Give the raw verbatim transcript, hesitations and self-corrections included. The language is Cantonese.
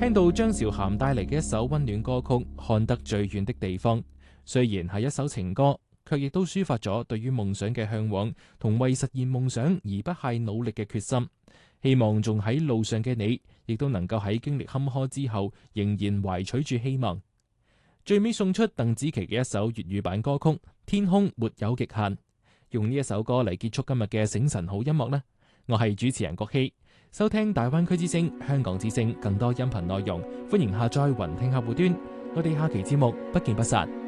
聽到張韶涵帶嚟嘅一首溫暖歌曲《看得最遠的地方》，雖然係一首情歌，卻亦都抒發咗對於夢想嘅向往同為實現夢想而不懈努力嘅決心。希望仲喺路上嘅你，亦都能夠喺經歷坎坷之後，仍然懷取住希望。最尾送出鄧紫棋嘅一首粵語版歌曲《天空沒有極限》，用呢一首歌嚟結束今日嘅醒晨好音樂呢。我係主持人郭希，收聽大灣區之聲、香港之聲更多音頻內容，歡迎下載雲聽客戶端。我哋下期節目不見不散。